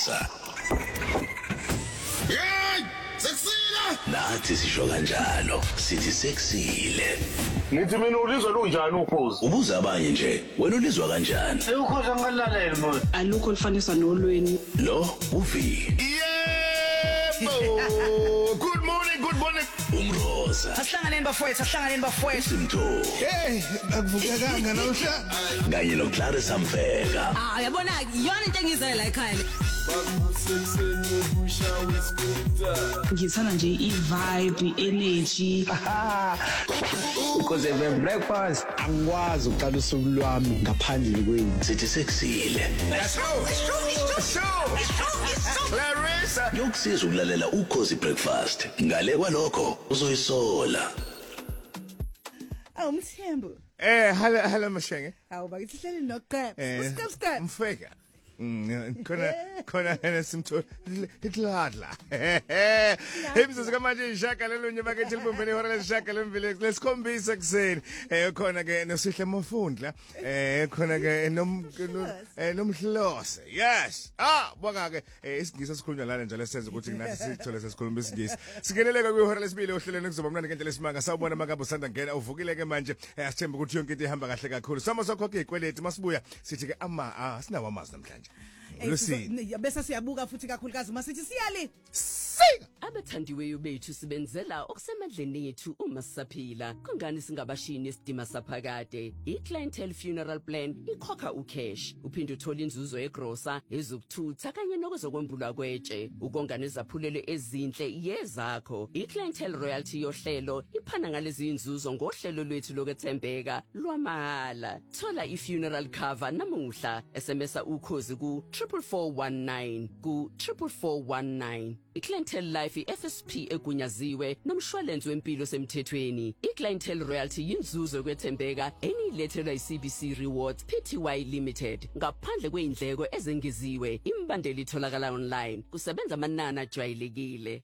Umroza. Hey, seksile. Nathi sisho kanjalo, sithi seksile. Nithi mina ulizwe lunjani ukhozi? Ubuza abanye nje, wena ulizwa kanjani? Ukhozi angalalela manje. Alukho lifaniswa nolweni. Lo uvi. Yebo. Good morning. Umroza. Asihlanganeni bafowethu. Simtho. Hey, akuvukekanga nawusha. Kanye noClara Samfeka. Yabona yona into engizele la ekhaya. Ngithanda nje i-vibe, i-energy. Because even breakfast angikwazi ukuqala usuku lwami ngaphandle kwenu. Sithi seksile. Let's go. Clarissa. Yokusiza ukulalela ukhozi breakfast. Ngale kwalokho uzoyisola. Mthembu. Hello Mashenge. Bakithi hleli noqep. Skep. Mfeka. Khona Simtho ikladla. Hemzo manje ishaka lelonye bakethi libumbene ihora leshaka lemvile lesikhombisa kuseni. Khona ke nosihle Mofundla. Khona ke nomhlose. Yes. Bonga ke isingisi sikhulunywa lana njalo senze ukuthi nathi sithole sesikhuluma isingisi. Sikeneleka kwihora lesibili ohlelweni kuzoba mnandi ngendlela esimanga sawubona makabo sanda ngena uvukile ke manje asithemba ukuthi yonke into ihamba kahle kakhulu. Sama sokhokhe ikweleti masibuya sithi ke sinawo amazi namhlanje. Bese siyabuka futhi kakhulukazi masithi siyali. Abathandiweyo bethu sibenzela okusemandleni yethu uma sisaphila. Kungani singabashini isidima saphakade? I-Clientele Funeral Plan ikhokha ucash. Uphinde uthole inzuzo egrosa, ezokuthutha kanye nokuzokwembulwa kwetshe. Ukonga nezaphulelo ezinhle yezakho. I-Clientele Royalty yohlelo iphana ngalezi inzuzo ngohlelo lwethu lokwethembeka lwamahhala. Thola i-funeral cover namuhla. SMSa ukhozi ku 44419 ku 44419. I-Clientele Life FSP egunyaziwe nomshwalense wempilo semthethweni. I-Clientele Royalty yinzuzo kwethembeka enilethelwa i-CBC Rewards Pty Limited ngaphandle kweindleko ezengeziwe. Imbandeli itholakala online. Kusebenza amanani ajwayelekile.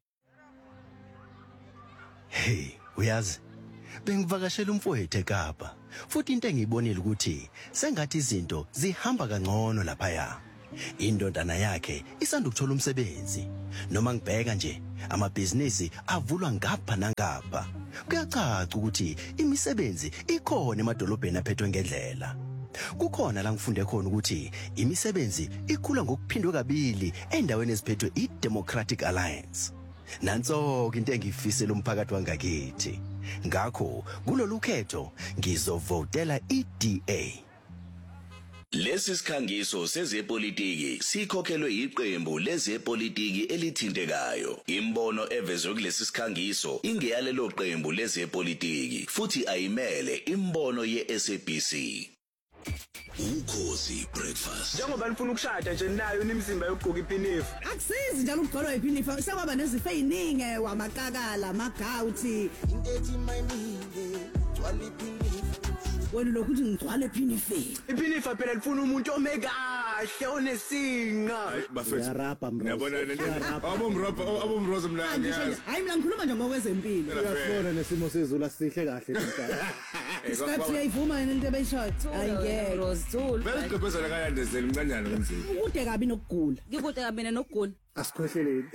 Hey, uyazi bengivakashela umfowethu eKapa futhi into engiyibonile ukuthi sengathi izinto zihamba kangcono lapha ya. Indodana yakhe isanda ukuthola umsebenzi. Noma ngibheka nje amabhizinisi avulwa ngapha nangapha. Kuyacaca ukuthi imisebenzi ikhona emadolobheni aphethwe ngendlela. Kukhona la ngifunde khona ukuthi imisebenzi ikhula ngokuphindwe kabili endaweni eziphethwe iDemocratic Alliance. Nanso into engifisela umphakathi wangakithi. Ngakho kulolu khetho ngizovotela iDA. Lesi sikhangiso sezepolitiki sikhokhelwe iqembu lezepolitiki elithintekayo. Imbono evezwe kulesi sikhangiso ingeyalelo qembu lezepolitiki futhi ayimele imbono yeSABC. Ukhozi breakfast. Njengoba nifuna ukushada nje nayo imizimba yokugqoka iphinifa. Akusizi njalo ukugqolwa iphinifa. Sekwaba nezifo eziningi wamakakala, amagawuthi. Intethi mayinike, gcwala iphinifa. Wena lokuthi ngigcwale iphinifa. Iphinifa phela lifuna umuntu omekahle onesinga. Uyarapa mro. Yabona lento. Abomroza mnandi yazi. Hayi mina ngikhuluma nje ngokwezempilo. Uyafona nesimo sezulu asihle kahle mntana. Isikhathi uyayivuma yena into ebeyishot. Ayingeke. Rosezulu. Bese gqobezela kayandezela umncanyana kumzini. Ukude kabi nokugula. Ngikude kabi nokugula. Asikhwehleleni.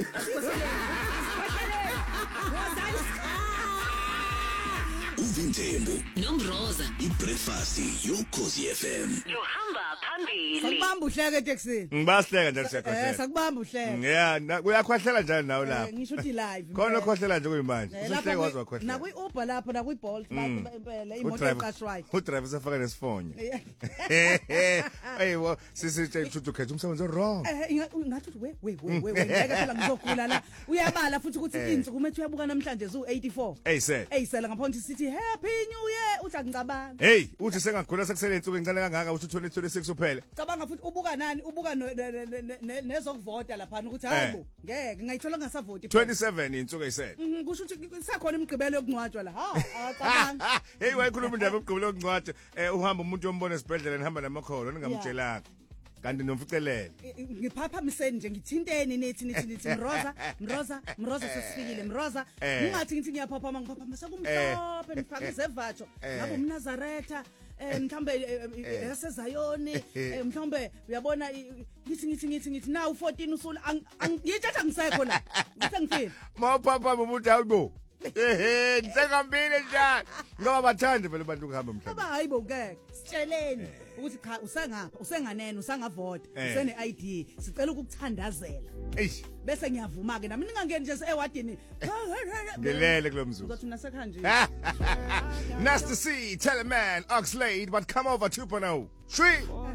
Uvintembu Nomroza. ibreakfast yokhozi FM. Johamba phambili. Sakubamba uhleke eTexini. Ngibasihleka njalo siyakhohlela. Sakubamba uhleke. Yeah, uyakhwehlela njalo nawe lapha. Ngisho uthi live. Khona khohlela nje kuyimanje. Usuhleke wazwa khohlela. Na kwi-Uber lapho na kwi-Bolt impela imoto eqashwayo. Udriver sefaka nesifonyo. Hey wo sisitshe ukuthi ukhetha umsebenzi wrong. Ngathi we ngeke phela ngizogula la. Uyabala futhi ukuthi insuku methi uyabuka namhlanje zu84. Eyisela ngaphondi sithi happy new year uthi angicabanga. Hey uthi sengagula sekusele insuku encane kangaka uthi 2026 uphele. Cabanga futhi ubuka nani ubuka nezokuvota lapha ukuthi hayibo ngeke ngayithola ngasavoti 27 insuku eyisele. Kusho ukuthi sakhona imigqibelo yokungcwatshwa la. Cabanga. Hey wayikhuluma indaba yokugqibela yokungcwatshwa uhamba umuntu yombona esibhedlela nihamba namakholo ningamtshelanga. Kanti nomficelele ngiphapha miseni nje ngithinteni nithi Mroza sesifikile Mroza ngingathi ngithi ngiyaphapha mangiphapha sekumhlophe nifake zevatsho ngabo umNazaretha mhlambe yasezayoni mhlambe uyabona ngithi now 14 usula ngiyithatha ngisekho la ngithini mawuphapha umuntu awubo nisengambile njani ngoba bathanda phela abantu ukuhamba mhlawumbe hayibo ngeke sitsheleni ukuthi cha usengapha usenganene usangavota usene ID sicela ukukuthandazela eish bese ngiyavuma ke nami ningangeni nje ewadini ngelele kulomzuzu uzothi nasekha nje Nasty C, Teleman, Oxlade, but come over 2.0. Shri